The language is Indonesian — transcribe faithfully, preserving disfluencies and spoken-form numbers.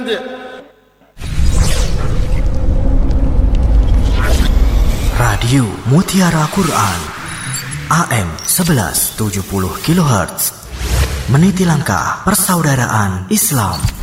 Radio Mutiara Quran A M seribu seratus tujuh puluh kilohertz, meniti langkah persaudaraan Islam.